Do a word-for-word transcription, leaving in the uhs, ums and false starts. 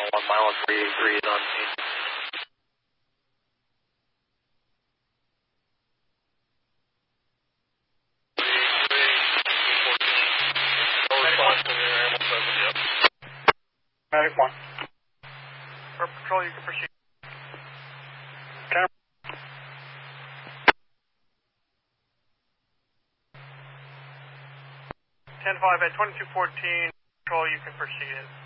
one mile and three eighty-three is on scene. Medic one. For patrol, you can proceed. ten ten five at twenty-two fourteen, patrol, you can proceed in.